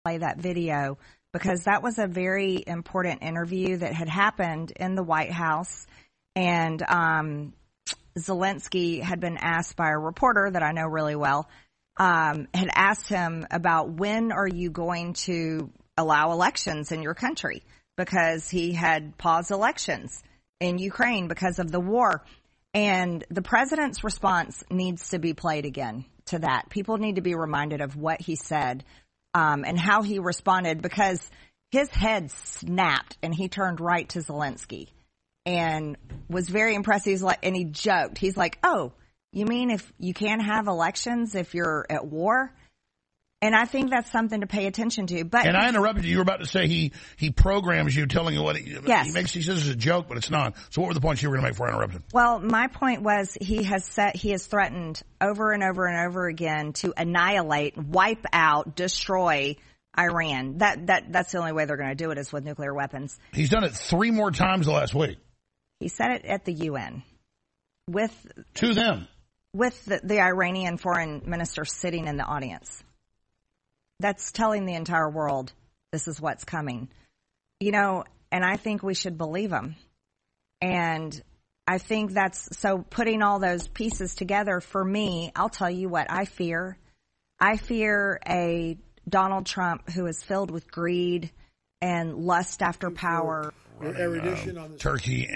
play that video because that was a very important interview that had happened in the White House. And Zelensky had been asked by a reporter that I know really well, had asked him about when are you going to allow elections in your country, because he had paused elections in Ukraine because of the war. And the president's response needs to be played again to that. People need to be reminded of what he said and how he responded, because his head snapped and he turned right to Zelensky and was very impressed. He's like, and he joked. He's like, "Oh, you mean if you can't have elections if you're at war?" And I think that's something to pay attention to. But and I interrupted you. You were about to say he programs you, telling you what he says it's a joke, but it's not. So what were the points you were going to make before I interrupted? Well, my point was he has threatened over and over and over again to annihilate, wipe out, destroy Iran. That's the only way they're going to do it is with nuclear weapons. He's done it 3 more times the last week. He said it at the UN to them with the Iranian foreign minister sitting in the audience. That's telling the entire world this is what's coming, and I think we should believe him. And I think so putting all those pieces together for me, I'll tell you what I fear. I fear a Donald Trump who is filled with greed and lust after power. Turkey